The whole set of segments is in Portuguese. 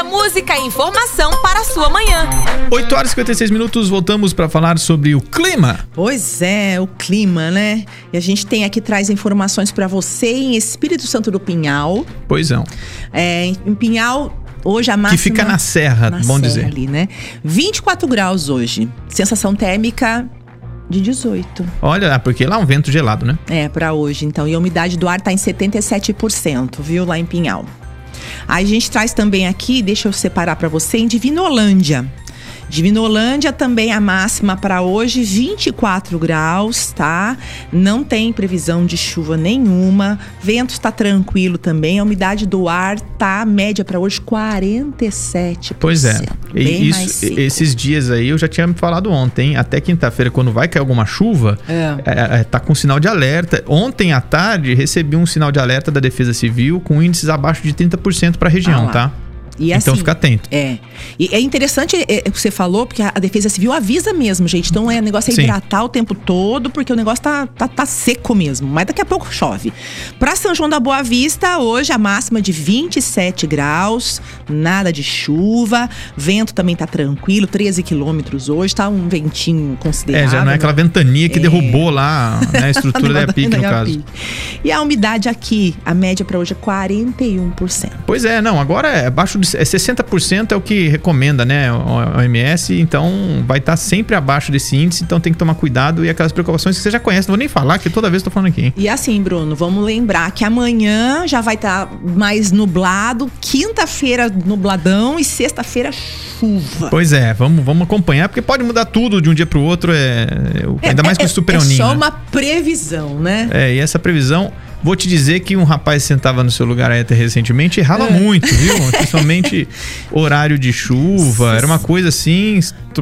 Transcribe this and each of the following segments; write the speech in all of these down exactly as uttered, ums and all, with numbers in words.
muita música e informação para a sua manhã. oito horas e cinquenta e seis minutos, voltamos para falar sobre o clima. Pois é, o clima, né? E a gente tem aqui, traz informações para você em Espírito Santo do Pinhal. Pois é. É, em Pinhal, hoje a máxima... Que fica na serra, na bom serra dizer. ali, né? vinte e quatro graus hoje. Sensação térmica de dezoito. Olha, porque lá é um vento gelado, né? É, pra hoje, então. E a umidade do ar tá em setenta e sete por cento, viu? Lá em Pinhal. Aí a gente traz também aqui, deixa eu separar pra você, em Divinolândia. Divinolândia também a máxima para hoje, vinte e quatro graus, tá? Não tem previsão de chuva nenhuma. Vento está tranquilo também. A umidade do ar tá média para hoje quarenta e sete por cento. Pois é. Bem Isso, mais seco. esses dias aí eu já tinha me falado ontem. Até quinta-feira, quando vai cair alguma chuva, É. É, é, tá com sinal de alerta. Ontem à tarde recebi um sinal de alerta da Defesa Civil com índices abaixo de trinta por cento para a região, Ah, tá? E Então assim, fica atento. É. E é interessante é, o que você falou, porque a Defesa Civil avisa mesmo, gente. Então é o negócio é Sim. hidratar o tempo todo, porque o negócio tá, tá, tá seco mesmo. Mas daqui a pouco chove. Pra São João da Boa Vista, hoje a máxima de vinte e sete graus, nada de chuva. Vento também tá tranquilo, treze quilômetros hoje, tá um ventinho considerável. É, já não é aquela ventania que É. derrubou lá, né, a estrutura da EAPIC, no caso. EAPIC. E a umidade aqui, a média pra hoje é quarenta e um por cento. Pois é, não, agora é abaixo de é sessenta por cento é o que recomenda, né, a O M S, então vai estar sempre abaixo desse índice, então tem que tomar cuidado e aquelas preocupações que você já conhece, não vou nem falar, que toda vez eu tô falando aqui, hein? E assim, Bruno, vamos lembrar que amanhã já vai estar mais nublado, quinta-feira nubladão e sexta-feira chuva. Pois é, vamos, vamos acompanhar, porque pode mudar tudo de um dia pro outro, é, é, ainda mais com esse super El Niño, É só né? uma previsão, né? É, e essa previsão, vou te dizer que um rapaz sentava no seu lugar aí até recentemente e errava É. muito, viu? Principalmente horário de chuva, era uma coisa assim.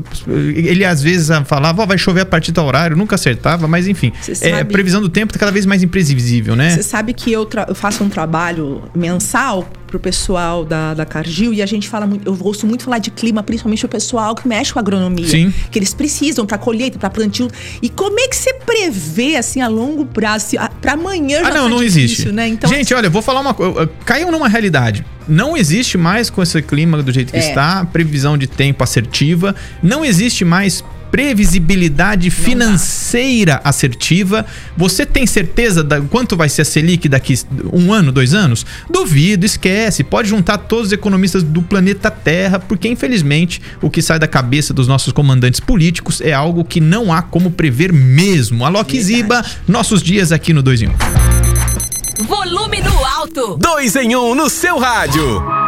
Ele às vezes falava, ó, vai chover a partir do horário, nunca acertava, mas enfim. Você É, sabe- a previsão do tempo tá cada vez mais imprevisível, né? Você sabe que eu, tra- eu faço um trabalho mensal pro pessoal da, da Cargill e a gente fala muito, eu gosto muito de falar de clima, principalmente o pessoal que mexe com agronomia. Sim. Que eles precisam pra colheita, pra plantio. E como é que você prevê, assim, a longo prazo? Se, a, pra amanhã já Ah, não, tá não difícil, existe. né? Então, Gente, olha, eu vou falar uma coisa. Caiam numa realidade. Não existe mais com esse clima do jeito que É. está, previsão de tempo assertiva. Não existe mais previsibilidade financeira assertiva. Você tem certeza da quanto vai ser a Selic daqui um ano, dois anos? Duvido, esquece. Pode juntar todos os economistas do planeta Terra, porque infelizmente o que sai da cabeça dos nossos comandantes políticos é algo que não há como prever mesmo. Alok Ziba, nossos dias aqui no dois em um. Volume no alto. Dois em um no seu rádio.